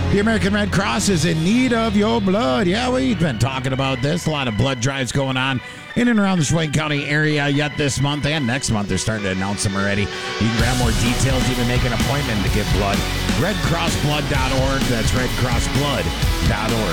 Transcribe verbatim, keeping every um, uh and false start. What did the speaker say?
The American Red Cross is in need of your blood. Yeah, we've been talking about this. A lot of blood drives going on in and around the Sheboygan County area yet this month and next month. They're starting to announce them already. You can grab more details, even make an appointment to get blood. red cross blood dot org. That's red cross blood dot org.